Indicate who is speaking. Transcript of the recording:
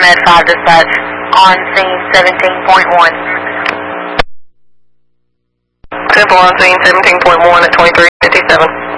Speaker 1: Med 5 dispatch on scene 17.1.
Speaker 2: Temple on scene 17.1 at 2357.